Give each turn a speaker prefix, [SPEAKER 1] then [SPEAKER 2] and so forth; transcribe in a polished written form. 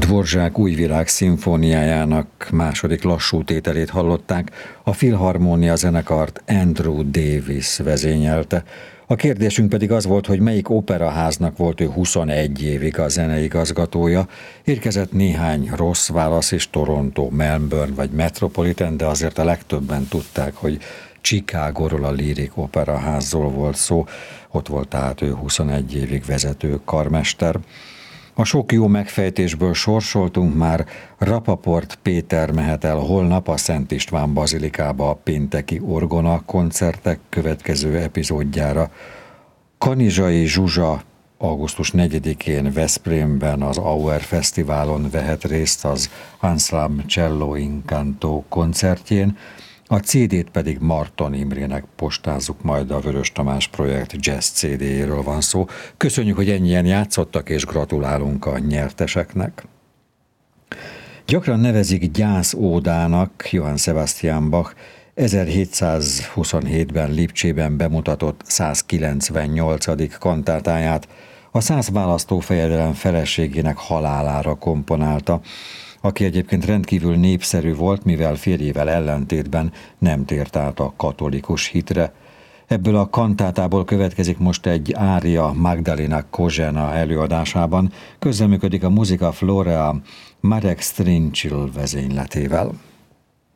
[SPEAKER 1] Dvorzsák Újvilág szimfóniájának második lassú tételét hallották, a Filharmónia zenekart Andrew Davis vezényelte. A kérdésünk pedig az volt, hogy melyik operaháznak volt ő 21 évig a zeneigazgatója. Érkezett néhány rossz válasz is, Toronto, Melbourne vagy Metropolitan, de azért a legtöbben tudták, hogy Chicagóról, a Lyric Operaházról volt szó. Ott volt tehát ő 21 évig vezető karmester. A sok jó megfejtésből sorsoltunk már, Rapaport Péter mehet el holnap a Szent István Bazilikába a pénteki orgona koncertek következő epizódjára. Kanizsai Zsuzsa augusztus 4-én Veszprémben az Auer Fesztiválon vehet részt az Ensemble Cello Incanto koncertjén, a CD-t pedig Marton Imrének postázzuk, majd a Vörös Tamás projekt jazz CD-jéről van szó. Köszönjük, hogy ennyien játszottak, és gratulálunk a nyerteseknek. Gyakran nevezik gyászódának Johann Sebastian Bach 1727-ben Lipcsében bemutatott 198. kantátáját, a 100 választófejedelem feleségének halálára komponálta, aki egyébként rendkívül népszerű volt, mivel férjével ellentétben nem tért át a katolikus hitre. Ebből a kantátából következik most egy ária Magdalena Kozsena előadásában, közreműködik a Musica Florea Marek Strincsil vezényletével.